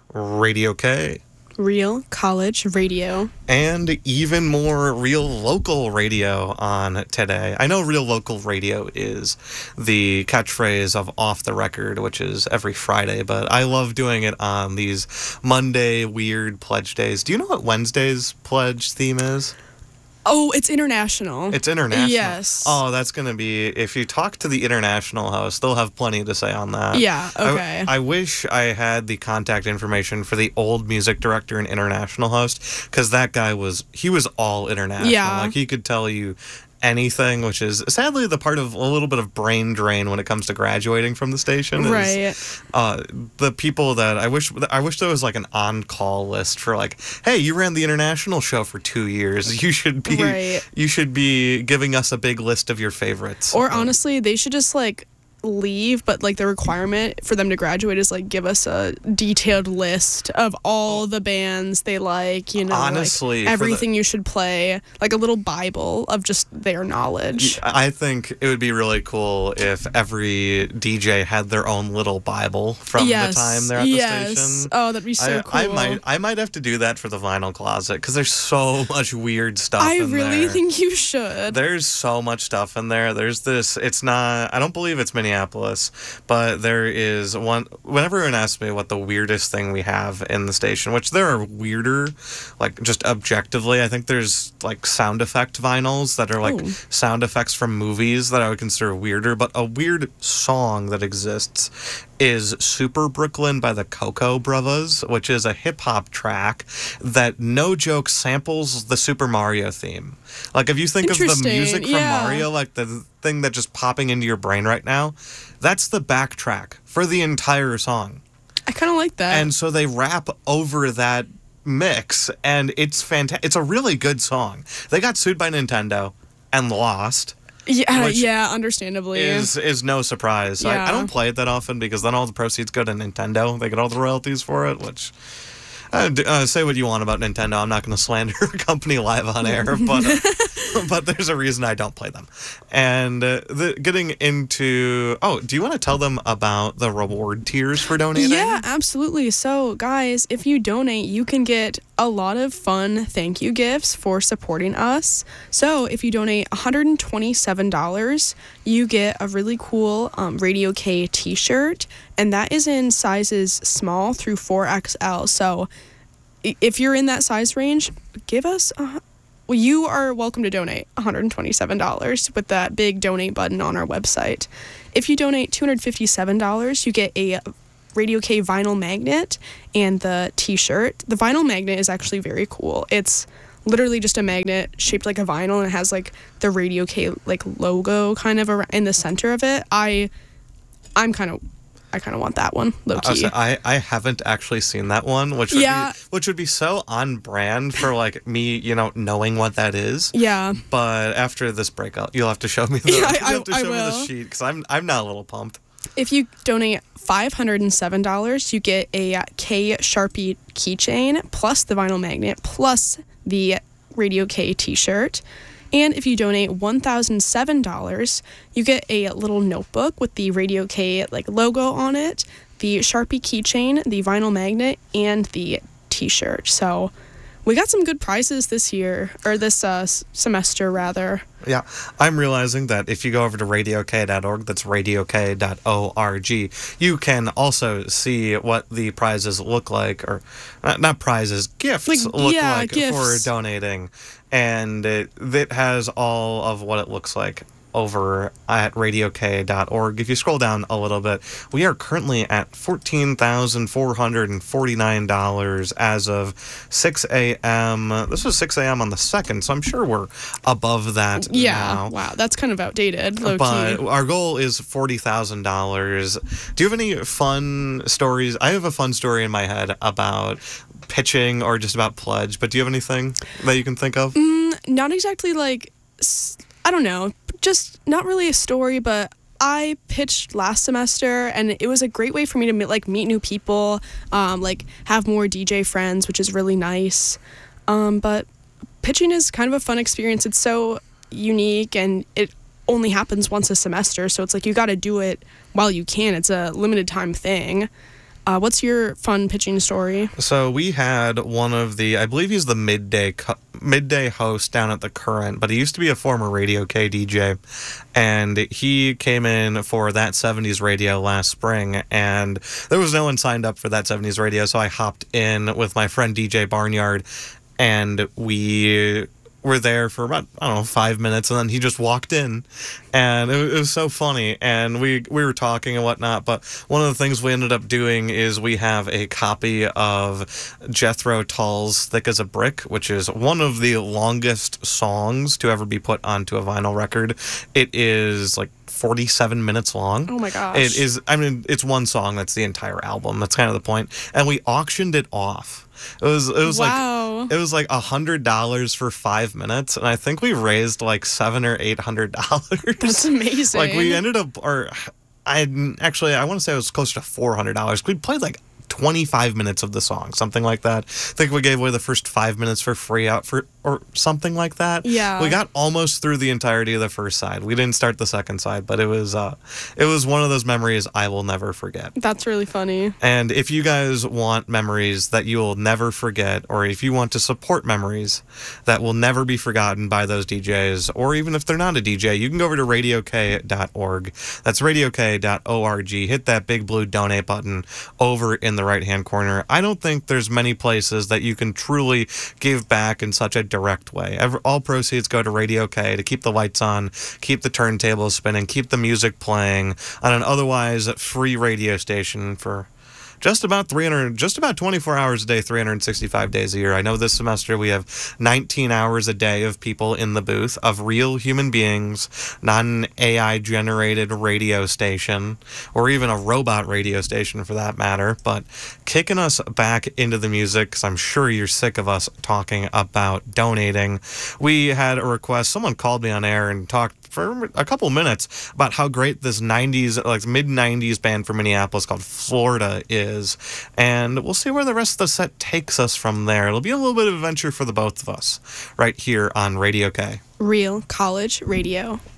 Radio K. Real college radio. And even more real local radio on today. I know real local radio is the catchphrase of Off the Record, which is every Friday, but I love doing it on these Monday weird pledge days. Do you know what Wednesday's pledge theme is? Oh, it's international. It's international? Yes. Oh, that's going to be, if you talk to the international host, they'll have plenty to say on that. Yeah, okay. I wish I had the contact information for the old music director and international host, because that guy was all international. Yeah. Like, he could tell you anything, which is sadly the part of a little bit of brain drain when it comes to graduating from the station. Right. The people that I wish there was like an on-call list for, like, hey, you ran the international show for 2 years. You should be giving us a big list of your favorites. Or honestly, they should just like leave, but like the requirement for them to graduate is like give us a detailed list of all the bands they like, you know, honestly, like everything you should play, like a little Bible of just their knowledge. I think it would be really cool if every DJ had their own little Bible from the time they're at the station. Oh, that'd be so cool. I might have to do that for the Vinyl Closet, because there's so much weird stuff I in there. really think you should. There's so much stuff in there. There's this, I don't believe it's Minneapolis, but there is one. Whenever anyone asks me what the weirdest thing we have in the station, which there are weirder, like just objectively, I think there's like sound effect vinyls that are like sound effects from movies that I would consider weirder, but a weird song that exists is Super Brooklyn by the Cocoa Brovas, which is a hip-hop track that, no joke, samples the Super Mario theme. Like, if you think of the music from Mario, like the thing that's just popping into your brain right now, that's the backtrack for the entire song. I kind of like that. And so they rap over that mix, and it's fantastic. It's a really good song. They got sued by Nintendo and lost. Yeah, understandably. Is no surprise. Yeah. I don't play it that often, because then all the proceeds go to Nintendo. They get all the royalties for it, which... say what you want about Nintendo. I'm not going to slander a company live on air, but there's a reason I don't play them. And getting into... Oh, do you want to tell them about the reward tiers for donating? Yeah, absolutely. So, guys, if you donate, you can get a lot of fun thank you gifts for supporting us. So, if you donate $127, you get a really cool Radio K t-shirt, and that is in sizes small through 4XL. So, if you're in that size range, give us you are welcome to donate $127 with that big donate button on our website. If you donate $257, you get a Radio K vinyl magnet and the t-shirt. The vinyl magnet is actually very cool. It's literally just a magnet shaped like a vinyl, and it has like the Radio K like logo kind of in the center of it. I kind of want that one, low key. I haven't actually seen that one, which would be so on brand for like me, you know, knowing what that is. Yeah. But after this breakout, you'll have to show me the sheet, because I'm now a little pumped. If you donate $507, you get a K Sharpie keychain plus the vinyl magnet plus the Radio K t-shirt. And if you donate $1,007, you get a little notebook with the Radio K like logo on it, the Sharpie keychain, the vinyl magnet, and the t-shirt. So we got some good prizes this year, or this semester rather. Yeah, I'm realizing that if you go over to radiok.org, that's radiok.org, you can also see what the prizes look like, or not prizes, gifts for donating. And it has all of what it looks like over at radiok.org. If you scroll down a little bit, we are currently at $14,449 as of 6 a.m. This was 6 a.m. on the 2nd, so I'm sure we're above that now. Wow, that's kind of outdated, low-key. But our goal is $40,000. Do you have any fun stories? I have a fun story in my head about pitching or just about pledge, but do you have anything that you can think of? Not exactly like... I don't know, just not really a story, but I pitched last semester, and it was a great way for me to meet new people, have more DJ friends, which is really nice. But pitching is kind of a fun experience. It's so unique, and it only happens once a semester, so it's like you got to do it while you can. It's a limited time thing. What's your fun pitching story? So we had one of the, I believe he's the midday host down at the Current, but he used to be a former Radio K DJ, and he came in for That 70s Radio last spring, and there was no one signed up for That 70s Radio, so I hopped in with my friend DJ Barnyard, and we were there for about, I don't know, 5 minutes, and then he just walked in, and it was so funny, and we were talking and whatnot, but one of the things we ended up doing is we have a copy of Jethro Tull's Thick as a Brick, which is one of the longest songs to ever be put onto a vinyl record. It is like 47 minutes long. Oh my gosh. It is, I mean, it's one song, that's the entire album, that's kind of the point, and we auctioned it off. It was wow. like, it was like $100 for 5 minutes, and I think we raised like $700 or $800. That's amazing. Like we ended up, or I want to say it was close to $400. We played like 25 minutes of the song, something like that. I think we gave away the first 5 minutes for free out for, or something like that. Yeah. We got almost through the entirety of the first side. We didn't start the second side, but it was one of those memories I will never forget. That's really funny. And if you guys want memories that you will never forget, or if you want to support memories that will never be forgotten by those DJs, or even if they're not a DJ, you can go over to radiok.org. That's radiok.org. Hit that big blue donate button over in the right-hand corner. I don't think there's many places that you can truly give back in such a direct way. All proceeds go to Radio K to keep the lights on, keep the turntables spinning, keep the music playing on an otherwise free radio station for just about 24 hours a day, 365 days a year. I know this semester we have 19 hours a day of people in the booth, of real human beings, not an AI generated radio station, or even a robot radio station for that matter, but kicking us back into the music, because I'm sure you're sick of us talking about donating. We had a request. Someone called me on air and talked for a couple minutes about how great this 90s, like mid-90s band from Minneapolis called Florida is. And we'll see where the rest of the set takes us from there. It'll be a little bit of adventure for the both of us right here on Radio K. Real college radio.